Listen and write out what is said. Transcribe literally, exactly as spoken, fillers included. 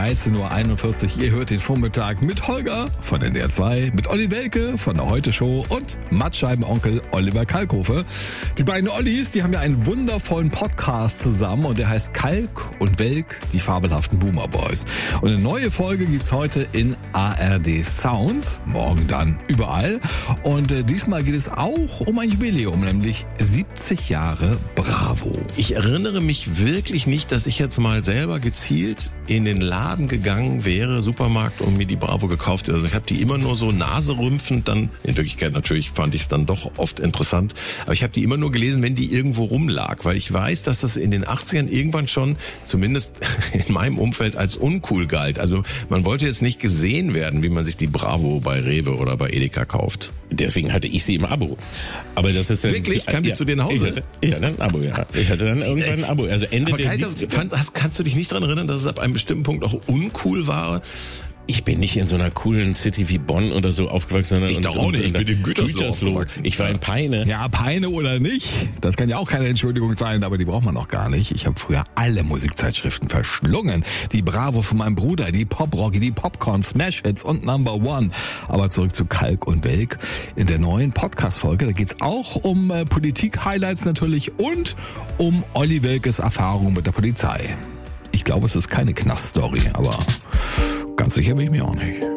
dreizehn Uhr einundvierzig. Ihr hört den Vormittag mit Holger von N D R zwei, mit Olli Welke von der Heute-Show und Mattscheibenonkel Oliver Kalkofe. Die beiden Ollis, die haben ja einen wundervollen Podcast zusammen und der heißt Kalk und Welk, die fabelhaften Boomer Boys. Und eine neue Folge gibt's heute in A R D Sounds, morgen dann überall. Und äh, diesmal geht es auch um ein Jubiläum, nämlich siebzig Jahre Bravo. Ich erinnere mich wirklich nicht, dass ich jetzt mal selber gezielt in den Laden gegangen wäre, Supermarkt, und mir die Bravo gekauft. Also ich habe die immer nur so naserümpfend dann, in Wirklichkeit natürlich fand ich es dann doch oft interessant, aber ich habe die immer nur gelesen, wenn die irgendwo rumlag, weil ich weiß, dass das in den achtzigern irgendwann schon, zumindest in meinem Umfeld, als uncool galt. Also man wollte jetzt nicht gesehen werden, wie man sich die Bravo bei Rewe oder bei Edeka kauft. Deswegen hatte ich sie im Abo. Aber das ist ja... Wirklich? Kam die ja, zu dir nach Hause? Ich hatte, ja, dann ein Abo, ja. Ich hatte dann irgendwann ein Abo. Also Ende aber der Kai, das, fand, hast, kannst du dich nicht daran erinnern, dass es ab einem bestimmten Punkt auch uncool war? Ich bin nicht in so einer coolen City wie Bonn oder so aufgewachsen, sondern ich doch auch nicht. Ich bin in Gütersloh. Gütersloh. Ich war in Peine. Ja, Peine oder nicht, das kann ja auch keine Entschuldigung sein, aber die braucht man noch gar nicht. Ich habe früher alle Musikzeitschriften verschlungen. Die Bravo von meinem Bruder, die Pop-Rocky, die Popcorn, Smash-Hits und Number One. Aber zurück zu Kalk und Welk. In der neuen Podcast-Folge, da geht's auch um äh, Politik-Highlights natürlich und um Olli Welkes Erfahrungen mit der Polizei. Ich glaube, es ist keine Knast-Story, aber ganz sicher bin ich mir auch nicht.